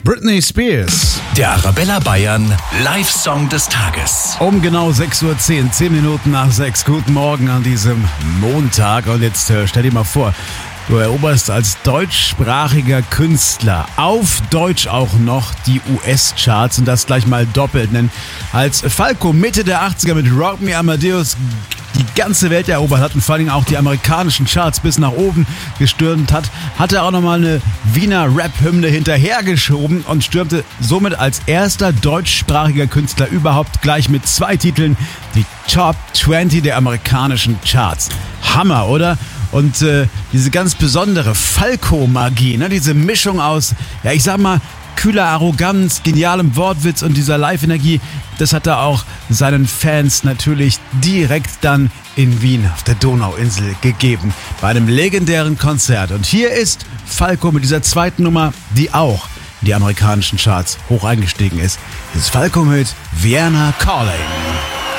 Britney Spears. Der Arabella Bayern Live-Song des Tages. Um genau 6:10 Uhr, 10 Minuten nach 6. Guten Morgen an diesem Montag. Und jetzt stell dir mal vor, du eroberst als deutschsprachiger Künstler auf Deutsch auch noch die US-Charts und das gleich mal doppelt. Denn als Falco Mitte der 80er mit Rock Me Amadeus die ganze Welt erobert hat und vor allem auch die amerikanischen Charts bis nach oben gestürmt hat, hat er auch nochmal eine Wiener Rap-Hymne hinterhergeschoben und stürmte somit als erster deutschsprachiger Künstler überhaupt gleich mit 2 Titeln die Top 20 der amerikanischen Charts. Hammer, oder? Und diese ganz besondere Falco-Magie, ne, diese Mischung aus, ja ich sag mal, kühler Arroganz, genialem Wortwitz und dieser Live-Energie, das hat er auch seinen Fans natürlich direkt dann in Wien auf der Donauinsel gegeben, bei einem legendären Konzert. Und hier ist Falco mit dieser zweiten Nummer, die auch in die amerikanischen Charts hoch eingestiegen ist. Hier ist Falco mit Vienna Calling.